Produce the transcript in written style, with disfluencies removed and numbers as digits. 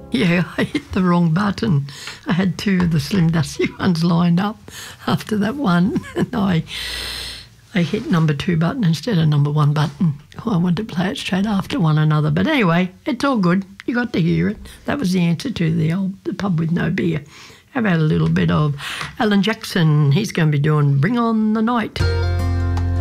Yeah, I hit the wrong button. I had two of the Slim Dusty ones lined up after that one, and I hit number 2 button instead of number 1 button. I wanted to play it straight after one another. But anyway, it's all good. You got to hear it. That was the answer to the pub with no beer. How about a little bit of Alan Jackson? He's going to be doing Bring On the Night.